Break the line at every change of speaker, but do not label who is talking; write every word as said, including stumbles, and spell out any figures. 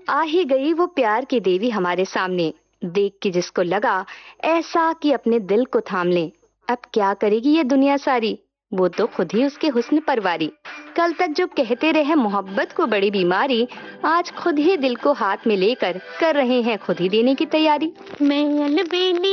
आ ही गई वो प्यार की देवी हमारे सामने, देख के जिसको लगा ऐसा कि अपने दिल को थाम ले। अब क्या करेगी ये दुनिया सारी, वो तो खुद ही उसके हुस्न परवारी। कल तक जो कहते रहे मोहब्बत को बड़ी बीमारी, आज खुद ही दिल को हाथ में लेकर कर रहे हैं खुद ही देने की तैयारी।
मैं अलबेली